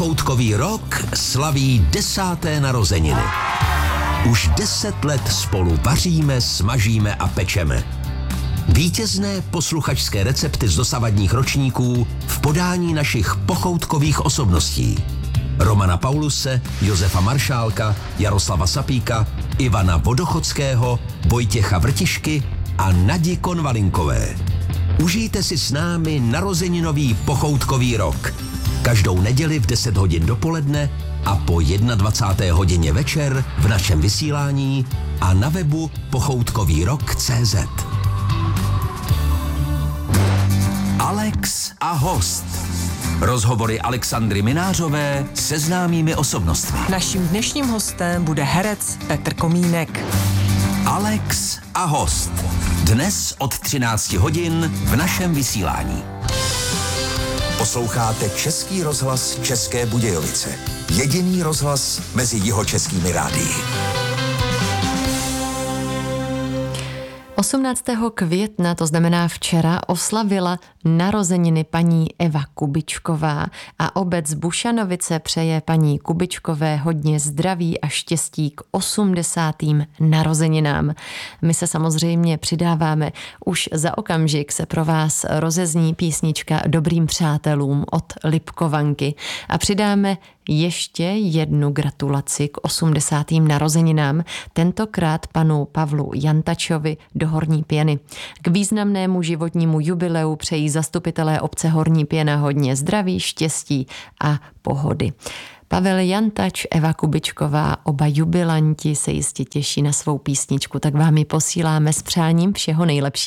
Pochoutkový rok slaví 10. narozeniny. Už 10 let spolu vaříme, smažíme a pečeme. Vítězné posluchačské recepty z dosavadních ročníků v podání našich pochoutkových osobností. Romana Pauluse, Josefa Maršálka, Jaroslava Sapíka, Ivana Vodochodského, Vojtěcha Vrtišky a Nadi Konvalinkové. Užijte si s námi narozeninový pochoutkový rok. Každou neděli v 10 hodin dopoledne a po 21. hodině večer v našem vysílání a na webu pochoutkovýrok.cz. Alex a host. Rozhovory Alexandry Minářové se známými osobnostmi. Naším dnešním hostem bude herec Petr Komínek. Alex a host. Dnes od 13 hodin v našem vysílání. Posloucháte Český rozhlas České Budějovice. Jediný rozhlas mezi jihočeskými rádii. 18. května, to znamená včera, oslavila narozeniny paní Eva Kubičková a obec Bušanovice přeje paní Kubičkové hodně zdraví a štěstí k 80. narozeninám. My se samozřejmě přidáváme. Už za okamžik se pro vás rozezní písnička Dobrým přátelům od Lipkovanky a přidáme ještě jednu gratulaci k 80. narozeninám, tentokrát panu Pavlu Jantačovi do Horní Pěny. K významnému životnímu jubileu přejí zastupitelé obce Horní Pěna hodně zdraví, štěstí a pohody. Pavel Jantač, Eva Kubičková, oba jubilanti se jistě těší na svou písničku, tak vám ji posíláme s přáním všeho nejlepšího.